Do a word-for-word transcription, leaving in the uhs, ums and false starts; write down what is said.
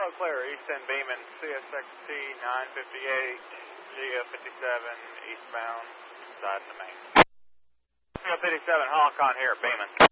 All clear, East End Beeman, C S X T nine fifty-eight, G F fifty-seven, eastbound, side of the main. G F fifty-seven, Hong Kong here, Beeman.